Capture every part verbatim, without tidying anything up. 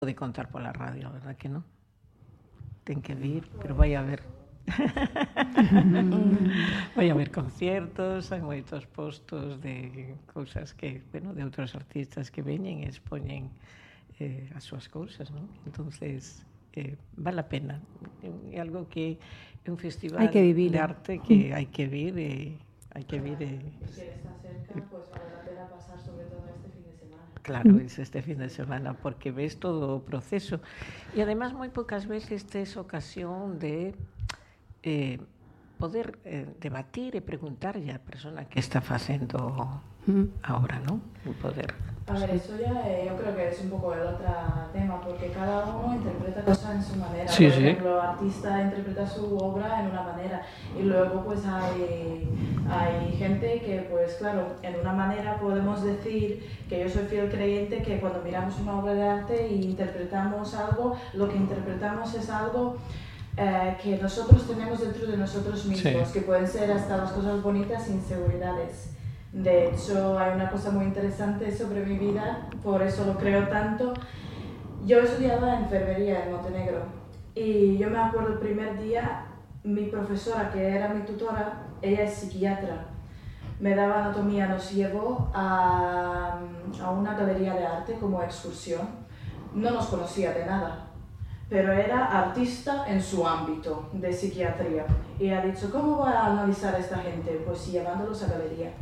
pode contar pola radio, verdad que non? Ten que vir, pero vai haber vai haber conciertos, hai moitos postos de cousas que, bueno, de outros artistas que veñen e expoñen eh, as súas cousas, non? Entonces, eh, vale a pena. É algo que é un festival de arte que hai que vir e hai que vir e... Si está cerca, pues vale la pena pasar sobre todo este fin de semana. Claro, es este fin de semana, porque ves todo o proceso. E además, moi poucas veces tes ocasión de eh, poder eh, debatir e preguntarlle á persona que está facendo ahora, ¿no? O poder. A ver, eso ya eh, yo creo que es un poco el otro tema, porque cada uno interpreta cosas en su manera. Sí, Por sí. ejemplo, el artista interpreta su obra en una manera y luego pues hay, hay gente que pues claro, en una manera podemos decir que yo soy fiel creyente que cuando miramos una obra de arte e interpretamos algo, lo que interpretamos es algo eh, que nosotros tenemos dentro de nosotros mismos, sí. Que pueden ser hasta las cosas bonitas e inseguridades. De hecho, hay una cosa muy interesante sobre mi vida, por eso lo creo tanto. Yo estudiaba enfermería en Montenegro y yo me acuerdo el primer día, mi profesora, que era mi tutora, ella es psiquiatra, me daba anatomía, nos llevó a, a una galería de arte como excursión. No nos conocía de nada, pero era artista en su ámbito de psiquiatría. Y ha dicho, ¿cómo va a analizar a esta gente? Pues llevándolos a galería.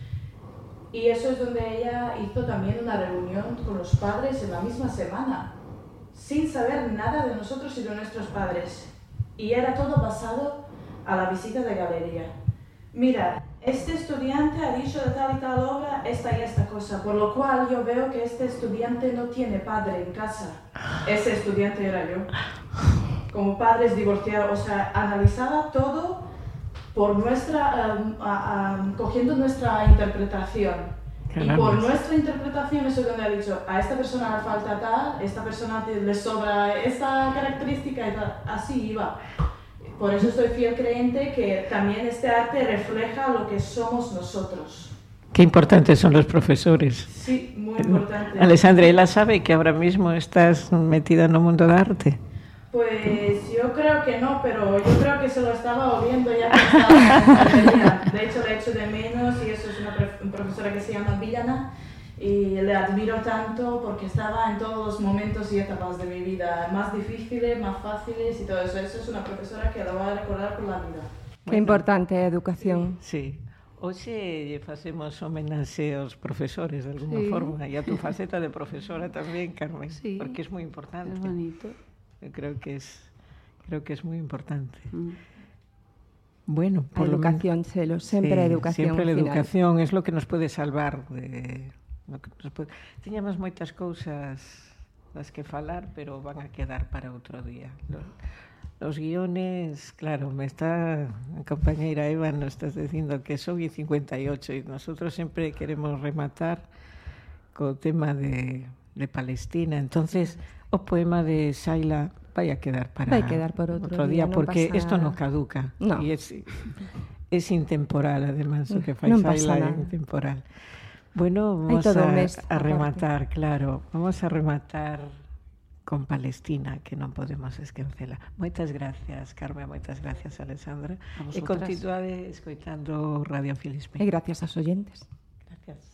Y eso es donde ella hizo también una reunión con los padres en la misma semana, sin saber nada de nosotros y de nuestros padres. Y era todo basado a la visita de galería. Mira, este estudiante ha dicho de tal y tal obra esta y esta cosa, por lo cual yo veo que este estudiante no tiene padre en casa. Ese estudiante era yo. Como padres divorciados, o sea, analizaba todo por nuestra, um, uh, um, cogiendo nuestra interpretación. Caramba. Y por nuestra interpretación eso es donde ha dicho, a esta persona le falta tal, a esta persona le sobra esta característica y tal. Así iba. Por eso estoy fiel creyente que también este arte refleja lo que somos nosotros. Qué importantes son los profesores. Sí, muy importante. Alessandra, ¿ella sabe que ahora mismo estás metida en el mundo de arte? Pues yo creo que no, pero yo creo que se lo estaba oliendo ya que estaba en enfermería. De hecho, le echo de menos y eso es una profesora que se llama Villana y le admiro tanto porque estaba en todos los momentos y etapas de mi vida, más difíciles, más fáciles y todo eso. Eso es una profesora que la voy a recordar por la vida. Qué bueno, importante a educación. Sí. Hoxe facemos homenaxe aos profesores de alguna sí. forma e a tu faceta de profesora tamén, Carmen, sí. Porque es moi importante. Es bonito. Yo creo que es creo que es muy importante. Mm. Bueno, por educación, lo Chelo, siempre sí, educación. Siempre la final. educación es lo que nos puede salvar de lo que nos puede... Teñamos moitas cousas das que falar, pero van a quedar para outro día. Los, los guiones, claro, me está a compañeira Eva nos estás dicindo que son y cincuenta y ocho y nosotros siempre queremos rematar co tema de de Palestina. Entonces, o poema de Saila vai a quedar para vai quedar por outro, outro día, día porque pasa... isto non caduca. No. E es, es intemporal, además, o que fai non Saila é intemporal. Bueno, vamos a, a rematar, claro, vamos a rematar con Palestina, que non podemos esquecela. Moitas gracias, Carmen, moitas gracias, Alessandra. E continuade escoitando Radio Filisme. E gracias aos oyentes. Gracias.